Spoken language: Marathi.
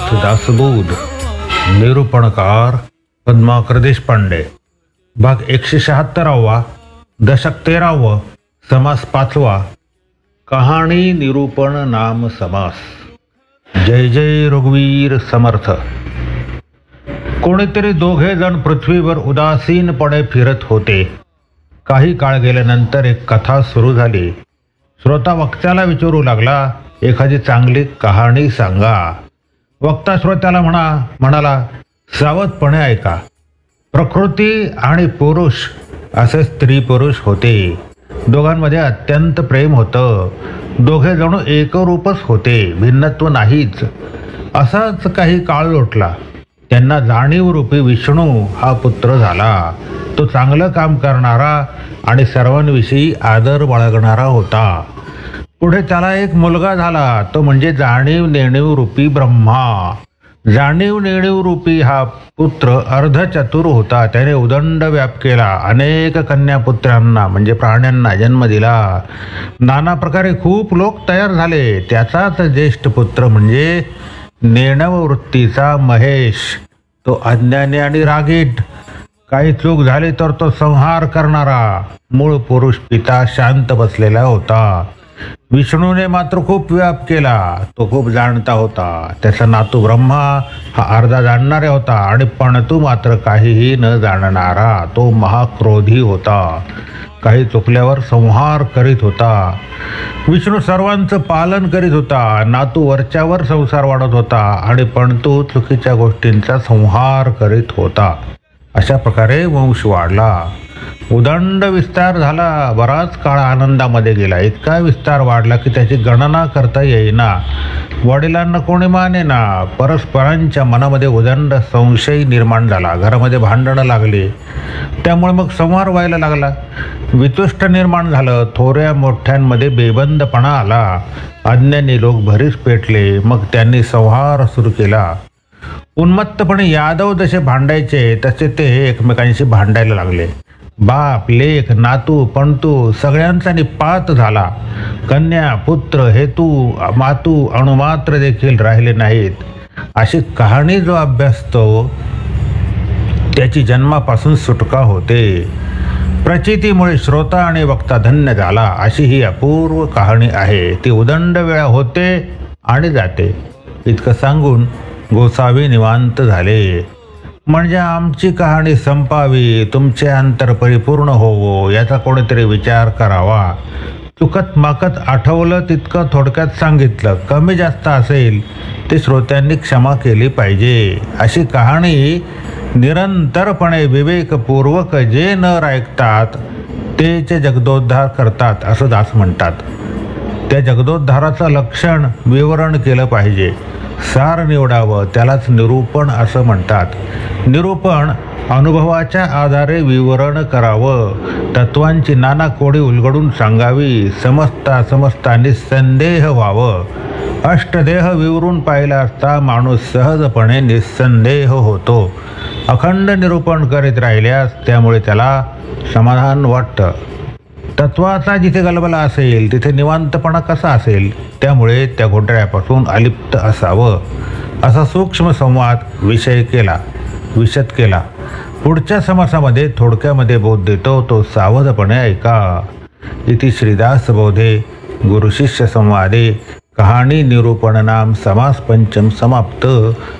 श्रीनाथ दासबोध. निरूपणकार पद्माकर देशपांडे. भाग 176. दशक 13. समास 5. कहाणी निरूपण नाम समास. जय जय रघुवीर समर्थ. कोणीतरी दोघे जण पृथ्वीवर उदासीनपणे फिरत होते. काही काळ गेल्यानंतर एक कथा सुरू झाली. श्रोता वक्त्याला विचारू लागला, एखादी चांगली कहाणी सांगा. वक्ता श्रोत्याला म्हणाला, सावधपणे ऐका. प्रकृती आणि पुरुष असे स्त्री पुरुष होते. दोघांमध्ये अत्यंत प्रेम होतं. दोघे जणू एकरूपच होते, भिन्नत्व नाहीच. असाच काही काळ लोटला. त्यांना जाणीवरूपी विष्णू हा पुत्र झाला. तो चांगलं काम करणारा आणि सर्वांविषयी आदर बाळगणारा होता. पुढे त्याला एक मुलगा झाला, तो म्हणजे जाणीव नेणीव रूपी ब्रह्मा. जाणीव नेणीव रूपी हा पुत्र अर्धचतुर होता. त्याने उदंड व्याप केला. अनेक कन्यापुत्रांना म्हणजे प्राण्यांना जन्म दिला. नाना प्रकारे खूप लोक तयार झाले. त्याचाच ज्येष्ठ पुत्र म्हणजे नेणव वृत्तीचा महेश. तो अज्ञानी आणि रागीट. काही चूक झाली तर तो संहार करणारा मूळ पुरुष पिता शांत बसलेला होता. विष्णूने मात्र खूप व्याप केला. तो खूप जाणता होता. त्याचा नातू ब्रह्मा हा अर्धा जाणणारा होता आणि पणतू मात्र काहीही न जाणणारा. तो महाक्रोधी होता. काही चुकल्यावर संहार करीत होता. विष्णू सर्वांचं पालन करीत होता. नातू वरच्यावर संसार वाढत होता आणि पणतू चुकीच्या गोष्टींचा संहार करीत होता. अशा प्रकारे वंश वाढला. उदंड विस्तार झाला. बराच काळ आनंदामध्ये गेला. इतका विस्तार वाढला की त्याची गणना करता येईना. वडिलांना कोणी मानेना. परस्परांच्या मनामध्ये उदंड संशय निर्माण झाला. घरामध्ये भांडणं लागली. त्यामुळे मग संहार व्हायला लागला. वितुष्ट निर्माण झालं. थोड्या मोठ्यांमध्ये बेबंदपणा आला. अज्ञानी लोक भरीस पेटले. मग त्यांनी संहार सुरू केला. उन्मत्तपणे यादव जसे भांडायचे तसे ते एकमेकांशी भांडायला लागले. बाप, लेक, नातू, पणतू सगळ्यांचा निपात झाला. कन्या, पुत्र, हेतू, मातू अणुमात्र देखील राहिले नाहीत. अशी कहाणी जो अभ्यासतो त्याची जन्मापासून सुटका होते. प्रचितीमुळे श्रोता आणि वक्ता धन्य झाला. अशी ही अपूर्व कहाणी आहे. ती उदंड वेळा होते आणि जाते. इतकं सांगून गोसावी निवांत झाले. म्हणजे आमची कहाणी संपावी, तुमचे अंतर परिपूर्ण होवो याचा कोणीतरी विचार करावा. चुकत माकत आठवलं तितकं थोडक्यात सांगितलं. कमी जास्त असेल ते श्रोत्यांनी क्षमा केली पाहिजे. अशी कहाणी निरंतरपणे विवेकपूर्वक जे नर ऐकतात तेच जगदोद्धार करतात असं दास म्हणतात. त्या जगदोद्धाराचं लक्षण विवरण केलं पाहिजे. सार निवडावं, त्यालाच निरूपण असं म्हणतात. निरूपण अनुभवाच्या आधारे विवरण करावं. तत्वांची नाना कोडी उलगडून सांगावी. समजता निस्संदेह व्हावं. अष्टदेह विवरून पाहिला असता माणूस सहजपणे निस्संदेह होतो. अखंड निरूपण करीत राहिल्यास त्यामुळे त्याला समाधान वाटतं. तत्वाचा जिथे गलबला असेल तिथे निवांतपणा कसा असेल. त्यामुळे त्या घोटाळ्यापासून अलिप्त असावं. असा सूक्ष्म संवाद विशद केला. पुढच्या समासामध्ये थोडक्यामध्ये बोध देतो, तो सावधपणे ऐका. इति श्रीदासबोधे गुरुशिष्य संवादे कहाणी निरूपण नाम समास पंचम समाप्त.